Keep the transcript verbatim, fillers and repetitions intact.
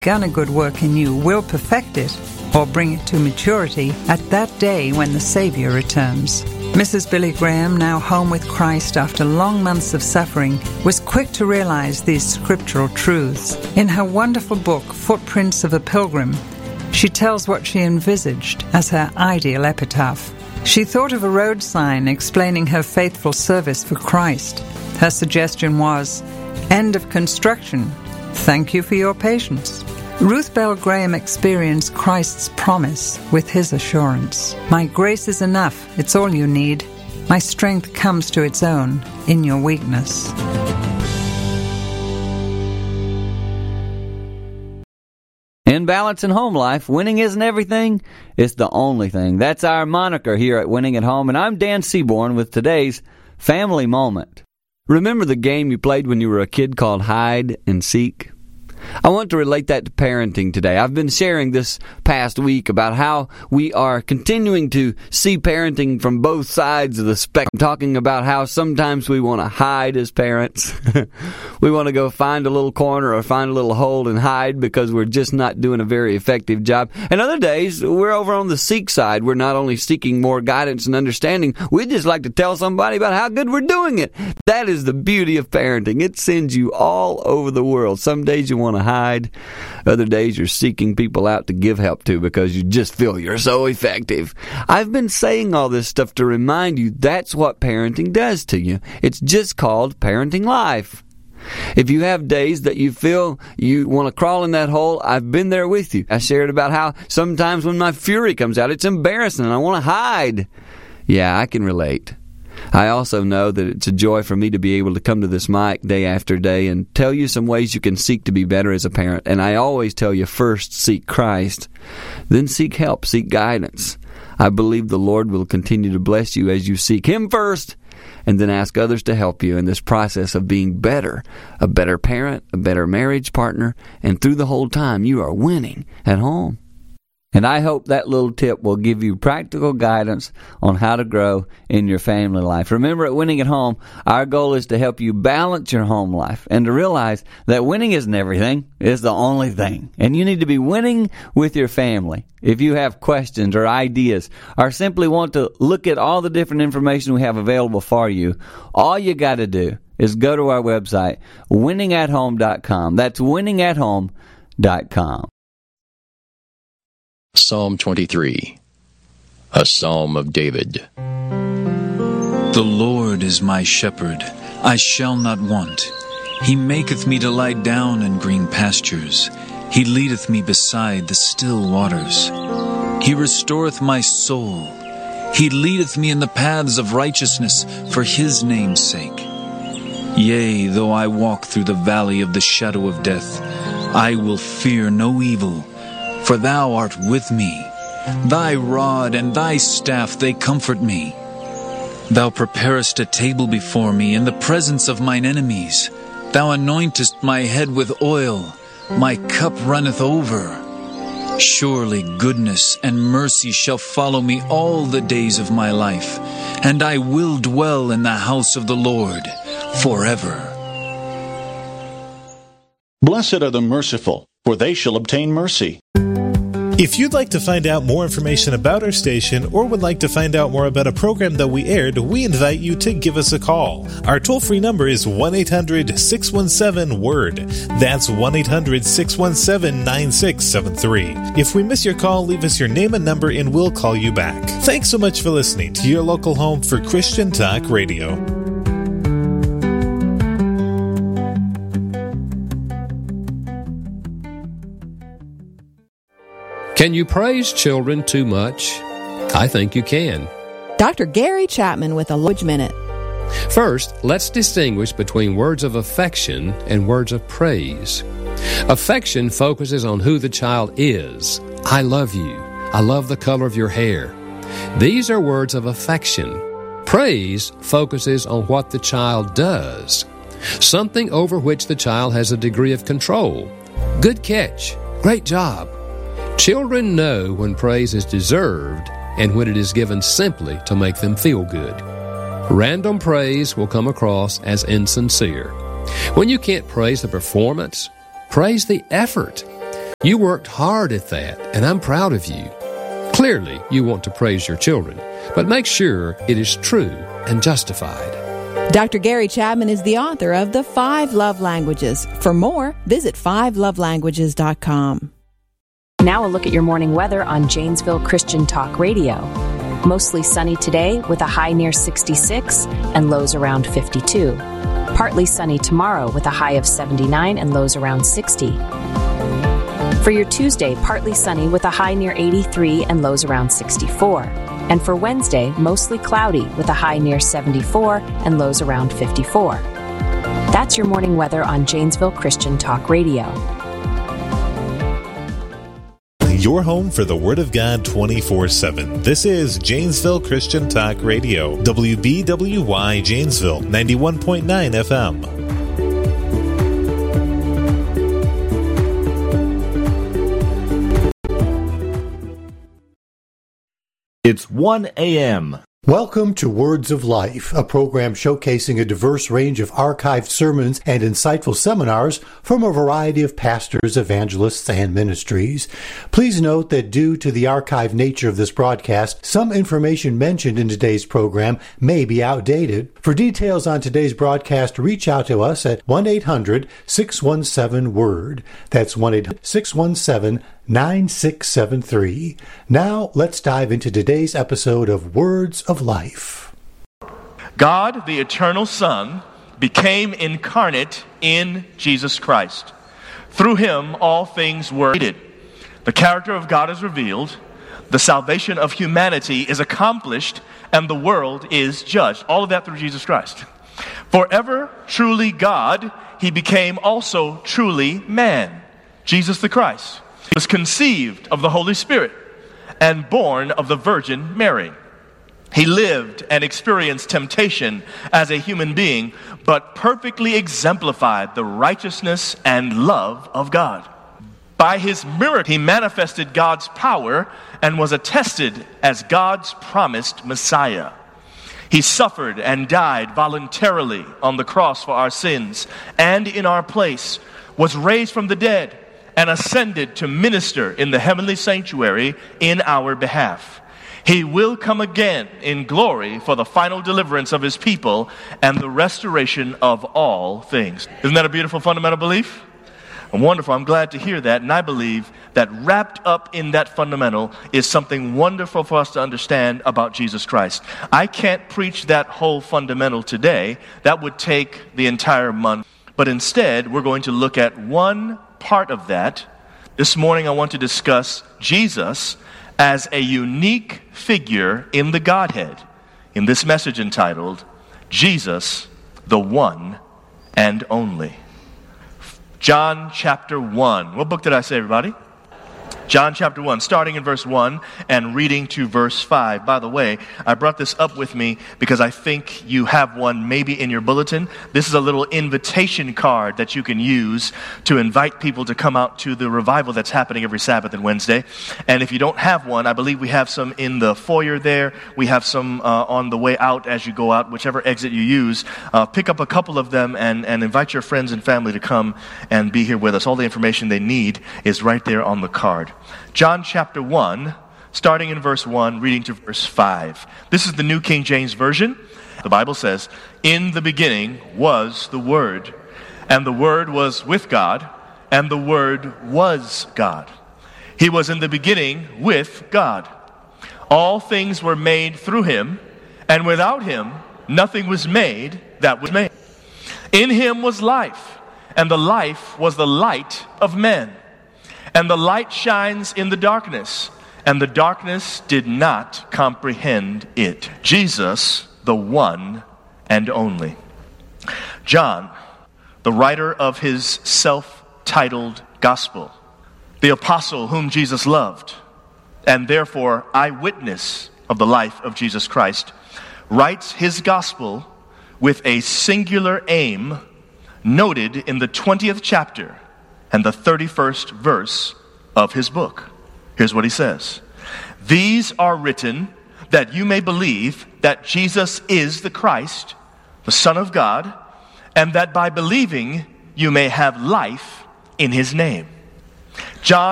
begun a good work in you will perfect it, or bring it to maturity at that day when the Savior returns. Missus Billy Graham, now home with Christ after long months of suffering, was quick to realize these scriptural truths. In her wonderful book, Footprints of a Pilgrim, she tells what she envisaged as her ideal epitaph. She thought of a road sign explaining her faithful service for Christ. Her suggestion was, "End of construction. Thank you for your patience." Ruth Bell Graham experienced Christ's promise with his assurance. "My grace is enough. It's all you need. My strength comes to its own in your weakness." In balance in home life, winning isn't everything, it's the only thing. That's our moniker here at Winning at Home, and I'm Dan Seaborn with today's Family Moment. Remember the game you played when you were a kid called Hide and Seek? I want to relate that to parenting today. I've been sharing this past week about how we are continuing to see parenting from both sides of the spectrum. I'm talking about how sometimes we want to hide as parents. We want to go find a little corner or find a little hole and hide because we're just not doing a very effective job. And other days, we're over on the seek side. We're not only seeking more guidance and understanding, we just like to tell somebody about how good we're doing it. That is the beauty of parenting. It sends you all over the world. Some days you want to hide. Other days you're seeking people out to give help to because you just feel you're so effective. I've been saying all this stuff to remind you that's what parenting does to you. It's just called parenting life. If you have days that you feel you want to crawl in that hole, I've been there with you. I shared about how sometimes when my fury comes out, it's embarrassing and I want to hide. Yeah, I can relate. I also know that it's a joy for me to be able to come to this mic day after day and tell you some ways you can seek to be better as a parent. And I always tell you, first seek Christ, then seek help, seek guidance. I believe the Lord will continue to bless you as you seek Him first and then ask others to help you in this process of being better, a better parent, a better marriage partner, and through the whole time you are winning at home. And I hope that little tip will give you practical guidance on how to grow in your family life. Remember, at Winning at Home, our goal is to help you balance your home life and to realize that winning isn't everything, it's the only thing. And you need to be winning with your family. If you have questions or ideas or simply want to look at all the different information we have available for you, all you got to do is go to our website, winning at home dot com. That's winning at home dot com. Psalm twenty-three, a Psalm of David. The Lord is my shepherd, I shall not want. He maketh me to lie down in green pastures. He leadeth me beside the still waters. He restoreth my soul. He leadeth me in the paths of righteousness for His name's sake. Yea, though I walk through the valley of the shadow of death, I will fear no evil, for Thou art with me. Thy rod and Thy staff, they comfort me. Thou preparest a table before me in the presence of mine enemies. Thou anointest my head with oil. My cup runneth over. Surely goodness and mercy shall follow me all the days of my life, and I will dwell in the house of the Lord forever. Blessed are the merciful, for they shall obtain mercy. If you'd like to find out more information about our station or would like to find out more about a program that we aired, we invite you to give us a call. Our toll-free number is one eight hundred six one seven word. That's one eight hundred six one seven nine six seven three. If we miss your call, leave us your name and number and we'll call you back. Thanks so much for listening to your local home for Christian Talk Radio. Can you praise children too much? I think you can. Doctor Gary Chapman with a Language Minute. First, let's distinguish between words of affection and words of praise. Affection focuses on who the child is. I love you. I love the color of your hair. These are words of affection. Praise focuses on what the child does, something over which the child has a degree of control. Good catch. Great job. Children know when praise is deserved and when it is given simply to make them feel good. Random praise will come across as insincere. When you can't praise the performance, praise the effort. You worked hard at that, and I'm proud of you. Clearly, you want to praise your children, but make sure it is true and justified. Doctor Gary Chapman is the author of The Five Love Languages. For more, visit five love languages dot com. Now a look at your morning weather on Janesville Christian Talk Radio. Mostly sunny today with a high near sixty-six and lows around fifty-two. Partly sunny tomorrow with a high of seventy-nine and lows around sixty. For your Tuesday, partly sunny with a high near eighty-three and lows around sixty-four. And for Wednesday, mostly cloudy with a high near seventy-four and lows around fifty-four. That's your morning weather on Janesville Christian Talk Radio. Your home for the Word of God twenty-four seven. This is Janesville Christian Talk Radio. W B W Y Janesville, ninety-one point nine F M. It's one a.m. Welcome to Words of Life, a program showcasing a diverse range of archived sermons and insightful seminars from a variety of pastors, evangelists, and ministries. Please note that due to the archived nature of this broadcast, some information mentioned in today's program may be outdated. For details on today's broadcast, reach out to us at one eight hundred six one seven word. That's one eight hundred six one seven nine six seven three. Now, let's dive into today's episode of Words of Life. God, the eternal Son, became incarnate in Jesus Christ. Through him, all things were created. The character of God is revealed, the salvation of humanity is accomplished, and the world is judged. All of that through Jesus Christ. Forever truly God, he became also truly man, Jesus the Christ. He was conceived of the Holy Spirit and born of the Virgin Mary. He lived and experienced temptation as a human being, but perfectly exemplified the righteousness and love of God. By his miracle, he manifested God's power and was attested as God's promised Messiah. He suffered and died voluntarily on the cross for our sins and in our place, was raised from the dead, and ascended to minister in the heavenly sanctuary in our behalf. He will come again in glory for the final deliverance of his people and the restoration of all things. Isn't that a beautiful fundamental belief? Wonderful. I'm glad to hear that. And I believe that wrapped up in that fundamental is something wonderful for us to understand about Jesus Christ. I can't preach that whole fundamental today. That would take the entire month. But instead, we're going to look at one part of that. This morning I want to discuss Jesus as a unique figure in the Godhead in this message entitled, Jesus, the One and Only. John chapter one. What book did I say, everybody? John chapter one, starting in verse one and reading to verse five. By the way, I brought this up with me because I think you have one maybe in your bulletin. This is a little invitation card that you can use to invite people to come out to the revival that's happening every Sabbath and Wednesday. And if you don't have one, I believe we have some in the foyer there. We have some uh, on the way out as you go out, whichever exit you use. Uh, pick up a couple of them and, and invite your friends and family to come and be here with us. All the information they need is right there on the card. John chapter one, starting in verse one, reading to verse five. This is the New King James Version. The Bible says, "In the beginning was the Word, and the Word was with God, and the Word was God. He was in the beginning with God. All things were made through him, and without him nothing was made that was made. In him was life, and the life was the light of men. And the light shines in the darkness, and the darkness did not comprehend it." Jesus, the one and only. John, the writer of his self-titled gospel, the apostle whom Jesus loved, and therefore eyewitness of the life of Jesus Christ, writes his gospel with a singular aim noted in the twentieth chapter and the thirty-first verse of his book. Here's what he says. "These are written that you may believe that Jesus is the Christ, the Son of God, and that by believing you may have life in his name." John